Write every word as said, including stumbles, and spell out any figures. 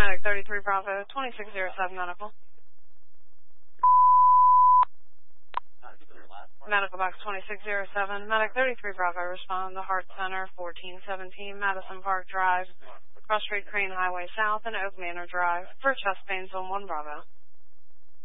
Medic thirty-three Bravo, twenty-six oh seven Medical. Medical Box twenty-six oh seven, Medic thirty-three Bravo, respond to Heart Center, fourteen seventeen Madison Park Drive, Cross Street Crane Highway South, and Oak Manor Drive, for chest pains on one Bravo.